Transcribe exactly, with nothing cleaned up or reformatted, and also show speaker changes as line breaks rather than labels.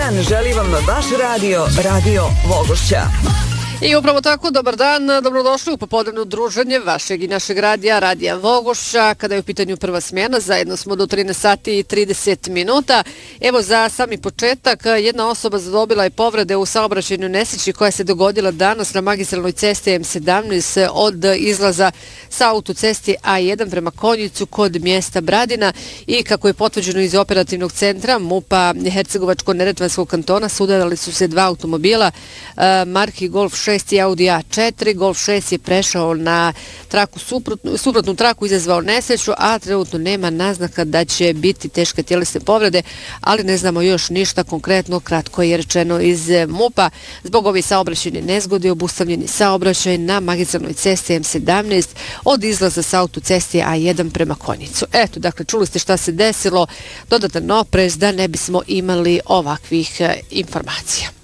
dan želi vam vaš radio, Radio Vogošća.
I upravo tako, dobar dan, dobrodošli u popodnevno druženje vašeg i našeg radija, Radija Vogošća. Kada je u pitanju prva smjena, zajedno smo do trinaest sati i trideset minuta. Evo za sami početak, jedna osoba zadobila je povrede u saobraćajnoj nesreći koja se dogodila danas na magistralnoj cesti M sedamnaest od izlaza sa autocesti A jedan prema Konjicu kod mjesta Bradina i kako je potvrđeno iz operativnog centra MUP-a Hercegovačko-neretvanskog kantona, sudarali su se dva automobila, marki Golf šest i Audi A četiri. Golf šest je prešao na traku suprotnu, suprotnu traku, izazvao nesreću, a trenutno nema naznaka da će biti teške tjelesne povrede, ali ne znamo još ništa konkretno. Kratko je rečeno iz MUP-a. Zbog ove saobraćajne nezgode obustavljeni saobraćaj na magistralnoj cesti M sedamnaest od izlaza sa autocesti A jedan prema Konjicu. Eto, dakle, čuli ste šta se desilo, dodatan oprez da ne bismo imali ovakvih informacija.